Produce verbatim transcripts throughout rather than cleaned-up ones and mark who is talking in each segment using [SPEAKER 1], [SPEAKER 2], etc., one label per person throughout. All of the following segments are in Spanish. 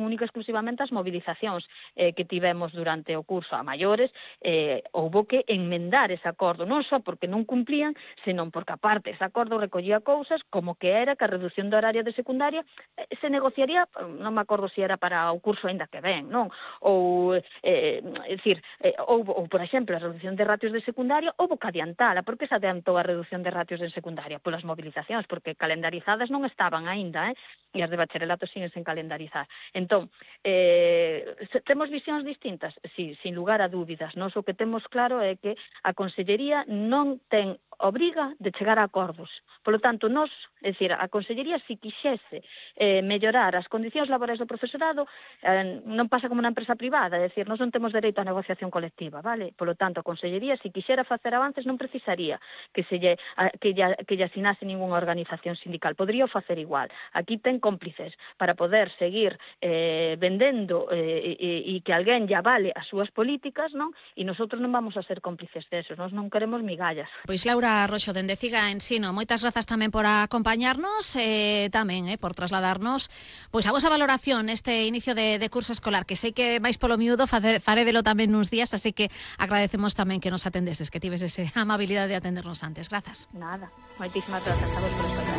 [SPEAKER 1] única e exclusivamente as movilizacións eh, que tivemos durante o curso a maiores, eh, houbo que enmendar ese acordo, non só porque non cumplían, senón porque aparte ese acordo recollía cousas como que era que a reducción do horario de secundaria eh, se negociaría, non me acordo se era para o curso aínda que ven, non? Ou, eh, é dicir, eh, ou, ou, por exemplo, a reducción de ratios de secundaria, houbo que adiantala. Por que se adiantou a reducción de ratios de secundaria? Polas movilizacións, porque calendarizadas non estaban aínda, eh? E as de bacharelato siguen sen calendarizar. Entón, eh, temos visións distintas? Sí, sin lugar a dúbidas. Nós o que temos claro é que a Consellería non ten obriga de chegar a acordos. Por lo tanto, nós, é dicir, a Consellería, se quixese eh, mellorar as condicións laborais do profesorado, eh, non pasa como na empresa privada, é dicir, nós non temos dereito á negociación colectiva, vale? Por lo tanto, a Consellería, se quixera facer avances, non precisaría que se lle, a, que, lle, que lle asinase ninguna organización sindical. Podría facer igual. Aquí ten cómplices para poder seguir eh, vendendo eh, e, e que alguén lle avale as súas políticas, non? E nosotros non vamos a ser cómplices desos, nós non queremos migallas.
[SPEAKER 2] Pois Laura Roxo, dende Ciga Ensino, moitas grazas tamén por acompañarnos e eh, tamén eh, por trasladarnos pois a vosa valoración neste inicio de, de curso escolar, que sei que máis polo miúdo farédelo tamén nuns días, así que agradecemos tamén que nos atendeses, que tives esa amabilidade de atendernos antes. Grazas.
[SPEAKER 1] Nada, moitísimas grazas a vos por escoitar.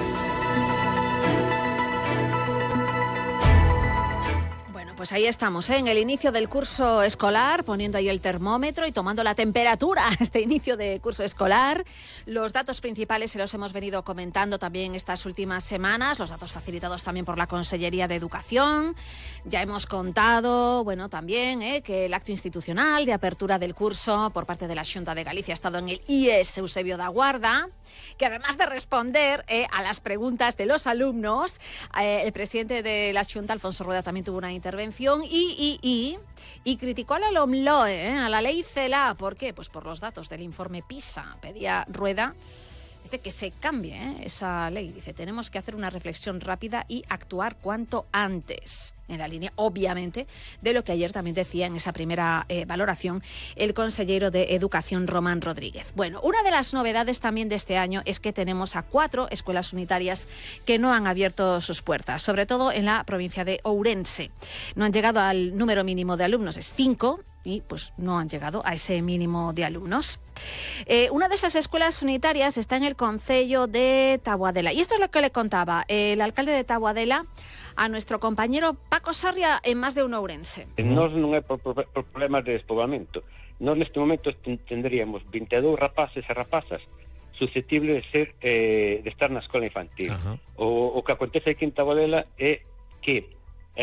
[SPEAKER 2] Pues ahí estamos, ¿eh? En el inicio del curso escolar, poniendo ahí el termómetro y tomando la temperatura a este inicio de curso escolar. Los datos principales se los hemos venido comentando también estas últimas semanas, los datos facilitados también por la Consellería de Educación. Ya hemos contado, bueno, también ¿eh? que el acto institucional de apertura del curso por parte de la Xunta de Galicia ha estado en el I E S Eusebio da Guarda, que además de responder eh, a las preguntas de los alumnos, eh, el presidente de la Xunta, Alfonso Rueda, también tuvo una intervención y, y, y, y criticó a la LOMLOE, ¿eh? a la ley CELA. ¿Por qué? Pues por los datos del informe PISA. Pedía Rueda, dice que se cambie ¿eh? esa ley. Dice, tenemos que hacer una reflexión rápida y actuar cuanto antes. En la línea, obviamente, de lo que ayer también decía en esa primera eh, valoración el consejero de Educación, Román Rodríguez. Bueno, una de las novedades también de este año es que tenemos a cuatro escuelas unitarias que no han abierto sus puertas, sobre todo en la provincia de Ourense. No han llegado al número mínimo de alumnos, es cinco, y pues no han llegado a ese mínimo de alumnos. Eh, una de esas escuelas unitarias está en el concello de Taboadela. Y esto es lo que le contaba el alcalde de Taboadela a nuestro compañero Paco Sarria en Más de un Ourense.
[SPEAKER 3] Nós non é por, por, por problemas de despoboamento. Nós neste momento tendríamos vinte e dous rapaces e rapazas susceptibles de ser eh, de estar na escola infantil. Uh-huh. O, o que acontece aquí en Taboadela é que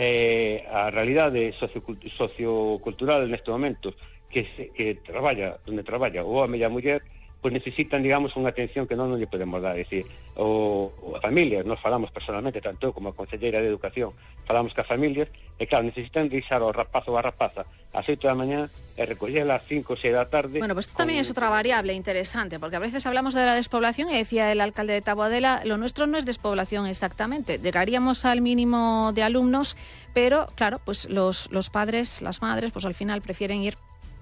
[SPEAKER 3] eh, a realidade sociocultural, sociocultural neste momento que, se, que traballa, onde traballa o home e a muller, pois necesitan, digamos, unha atención que non non lle podemos dar. É dicir, o, o a familias, nós falamos personalmente, tanto como a Conselleira de Educación, falamos que as familias, e claro, necesitan deixar ao rapazo ou a rapaza ás oito da mañá e recollela ás cinco ou seis da tarde.
[SPEAKER 2] Bueno, pues esto también es otra variable interesante, porque a veces hablamos de la despoblación y decía el alcalde de Taboadela, lo nuestro no es despoblación exactamente, llegaríamos al mínimo de alumnos, pero claro, pues los, los padres, las madres, pues al final prefieren ir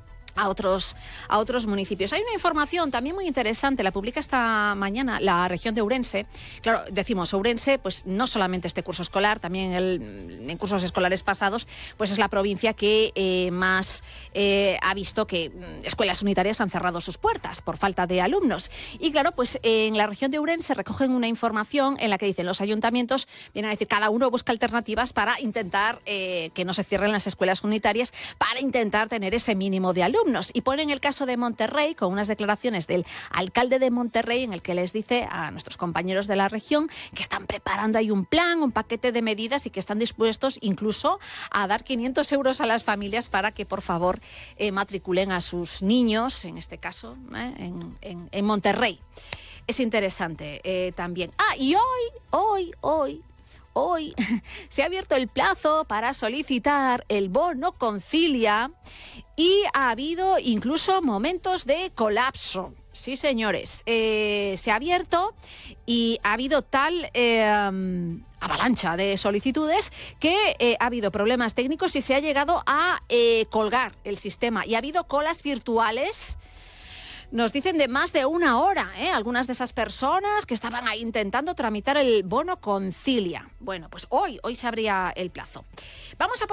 [SPEAKER 2] a otros, a otros municipios. Hay una información también muy interesante, la publica esta mañana la región de Ourense. Claro, decimos Ourense, pues no solamente este curso escolar, también el, en cursos escolares pasados, pues es la provincia que eh, más eh, ha visto que escuelas unitarias han cerrado sus puertas por falta de alumnos. Y claro, pues en la región de Ourense recogen una información en la que dicen los ayuntamientos, vienen a decir, cada uno busca alternativas para intentar eh, que no se cierren las escuelas unitarias, para intentar tener ese mínimo de alumnos. Y ponen el caso de Monterrey con unas declaraciones del alcalde de Monterrey en el que les dice a nuestros compañeros de la región que están preparando ahí un plan, un paquete de medidas y que están dispuestos incluso a dar quinientos euros a las familias para que por favor eh, matriculen a sus niños, en este caso eh, en, en, en Monterrey. Es interesante eh, también. Ah, y hoy, hoy, hoy... Hoy se ha abierto el plazo para solicitar el bono Concilia y ha habido incluso momentos de colapso. Sí, señores, eh, se ha abierto y ha habido tal eh, avalancha de solicitudes que eh, ha habido problemas técnicos y se ha llegado a eh, colgar el sistema y ha habido colas virtuales. Nos dicen de más de una hora, ¿eh? Algunas de esas personas que estaban ahí intentando tramitar el bono Concilia. Bueno, pues hoy, hoy se abría el plazo. Vamos a